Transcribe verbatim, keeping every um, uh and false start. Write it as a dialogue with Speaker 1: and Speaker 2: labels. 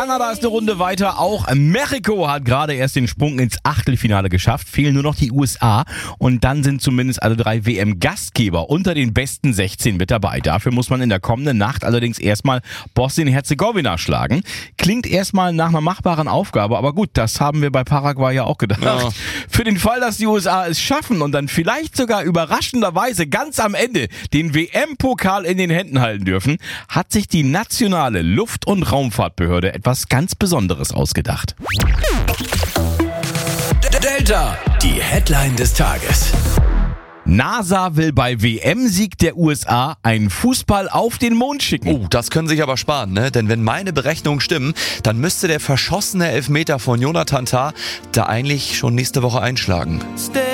Speaker 1: Kanada ist eine Runde weiter. Auch Mexiko hat gerade erst den Sprung ins Achtelfinale geschafft. Fehlen nur noch die U S A. Und dann sind zumindest alle drei W M-Gastgeber unter den besten sechzehn mit dabei. Dafür muss man in der kommenden Nacht allerdings erstmal Bosnien-Herzegowina schlagen. Klingt erstmal nach einer machbaren Aufgabe. Aber gut, das haben wir bei Paraguay ja auch gedacht. Ja. Für den Fall, dass die U S A es schaffen und dann vielleicht sogar überraschenderweise ganz am Ende den W M-Pokal in den Händen halten dürfen, hat sich die nationale Luft- und Raumfahrtbehörde etwas ganz Besonderes ausgedacht.
Speaker 2: Delta, die Headline des Tages.
Speaker 1: NASA will bei W M-Sieg der U S A einen Fußball auf den Mond schicken.
Speaker 3: Oh, das können sich aber sparen, ne? Denn wenn meine Berechnungen stimmen, dann müsste der verschossene Elfmeter von Jonathan Tah da eigentlich schon nächste Woche einschlagen.